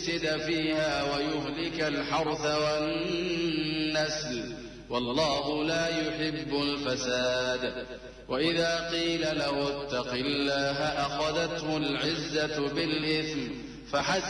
ليفسد فيها ويهلك الحرث والنسل والله لا يحب الفساد. وإذا قيل له اتق الله أخذته العزة بالإثم فحسبه